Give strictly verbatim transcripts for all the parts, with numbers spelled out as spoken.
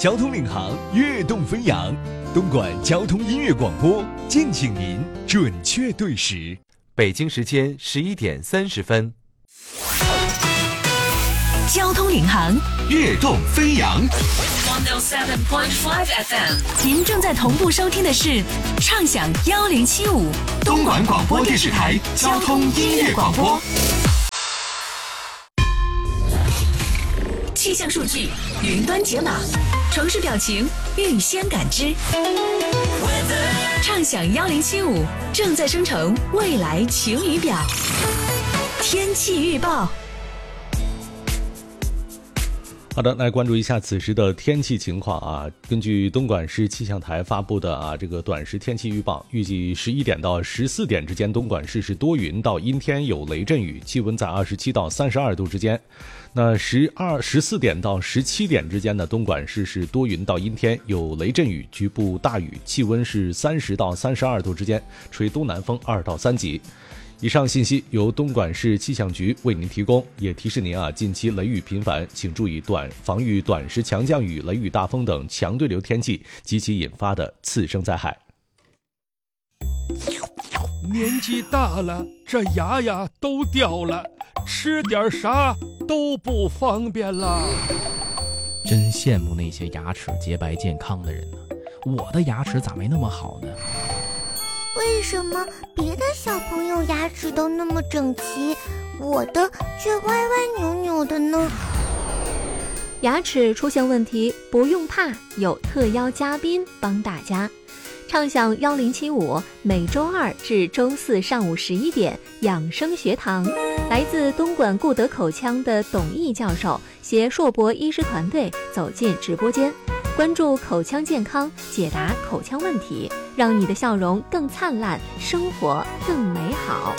交通领航，跃动飞扬。东莞交通音乐广播，敬请您准确对时。 北京时间十一点三十分。 交通领航， 跃动飞扬。 一零七点五 F M， 您正在同步收听的是畅享一零七五东莞广播电视台交通音乐广播。 气象数据云端解码，城市表情预先感知。畅享一零七五正在生成未来晴雨表。天气预报。 好的，来关注一下此时的天气情况啊。根据东莞市气象台发布的啊这个短时天气预报，预计十一点到十四点之间，东莞市是多云到阴天，有雷阵雨，气温在二十七到三十二度之间。那十二十四点到十七点之间呢，东莞市是多云到阴天，有雷阵雨，局部大雨，气温是三十到三十二度之间，吹东南风二到三级。以上信息由东莞市气象局为您提供，也提示您啊，近期雷雨频繁，请注意短防御短时强降雨、雷雨大风等强对流天气及其引发的次生灾害。 年纪大了，这牙呀都掉了，吃点啥都不方便了。 真羡慕那些牙齿洁白健康的人呢，我的牙齿咋没那么好呢？ 为什么别的小朋友牙齿都那么整齐，我的却歪歪扭扭的呢？ 牙齿出现问题不用怕，有特邀嘉宾帮大家。畅享一零七五，每周二至周四上午十一点，养生学堂，来自东莞顾德口腔的董毅教授携硕博医师团队走进直播间，关注口腔健康，解答口腔问题，让你的笑容更灿烂，生活更美好。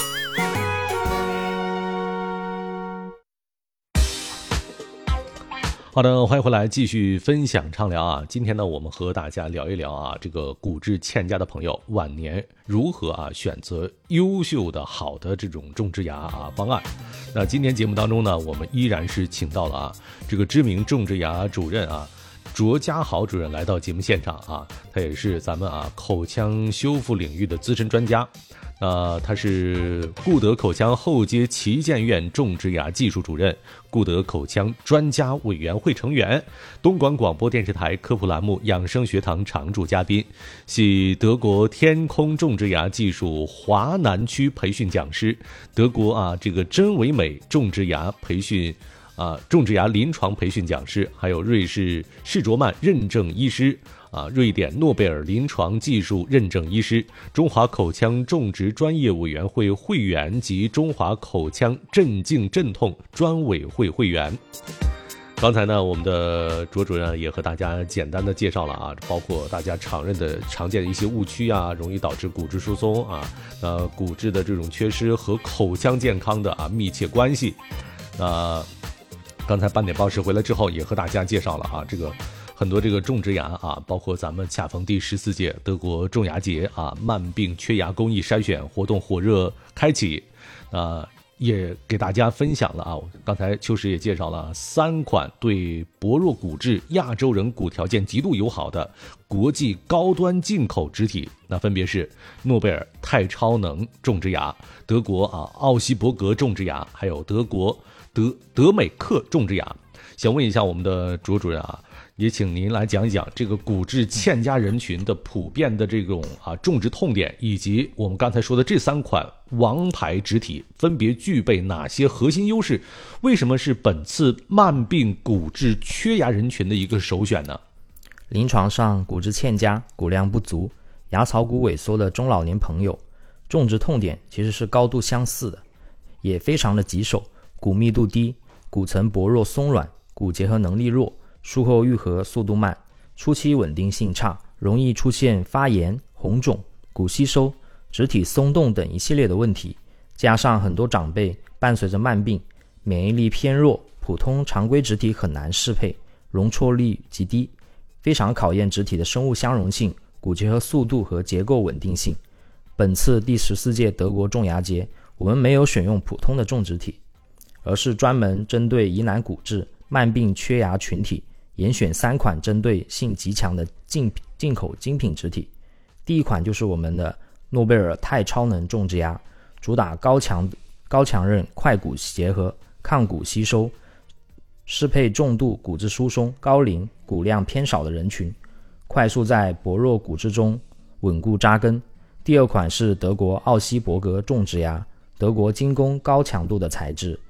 好的，欢迎回来继续分享畅聊啊。今天呢，我们和大家聊一聊啊，这个骨质欠佳的朋友晚年如何啊选择优秀的好的这种种植牙啊方案。那今天节目当中呢，我们依然是请到了啊这个知名种植牙主任啊卓家豪主任来到节目现场啊，他也是咱们啊口腔修复领域的资深专家。呃，他是顾德口腔后街旗舰院种植牙技术主任，顾德口腔专家委员会成员，东莞广播电视台科普栏目养生学堂常驻嘉宾，系德国天空种植牙技术华南区培训讲师，德国啊这个真维美种植牙培训啊种植牙临床培训讲师，还有瑞士士卓曼认证医师。啊，瑞典诺贝尔临床技术认证医师，中华口腔种植专业委员会会员及中华口腔镇静镇痛专委会会员。刚才呢，我们的卓主任也和大家简单的介绍了啊，包括大家常认的常见的一些误区啊，容易导致骨质疏松啊，呃，骨质的这种缺失和口腔健康的啊密切关系。那刚才半点报时回来之后，也和大家介绍了啊，这个。很多这个种植牙啊，包括咱们恰逢第十四届德国种牙节啊，慢病缺牙公益筛选活动火热开启，啊，也给大家分享了啊。刚才秋实也介绍了三款对薄弱骨质亚洲人骨条件极度友好的国际高端进口植体，那分别是诺贝尔泰超能种植牙、德国啊奥西伯格种植牙，还有德国德德美克种植牙。想问一下我们的卓主任啊。也请您来讲一讲这个骨质欠佳人群的普遍的这种啊种植痛点，以及我们刚才说的这三款王牌植体分别具备哪些核心优势？为什么是本次慢病骨质缺牙人群的一个首选呢？ 临床上骨质欠佳、骨量不足、牙槽骨萎缩的中老年朋友，种植痛点其实是高度相似的，也非常的棘手，骨密度低，骨层薄弱松软，骨结合能力弱，术后愈合速度慢，初期稳定性差，容易出现发炎、红肿、骨吸收、植体松动等一系列的问题。加上很多长辈伴随着慢病，免疫力偏弱，普通常规植体很难适配，容错率极低，非常考验植体的生物相容性、骨结合速度和结构稳定性。本次第十四届德国种牙节，我们没有选用普通的种植体，而是专门针对疑难骨质、慢病缺牙群体， 严选三款针对性极强的进进口精品植体。第一款就是我们的诺贝尔钛超能种植芽，主打高强高强韧、快骨结合、抗骨吸收，适配重度骨质疏松、高龄、骨量偏少的人群，快速在薄弱骨质中稳固扎根。第二款是德国奥希伯格种植芽，德国精工高强度的材质，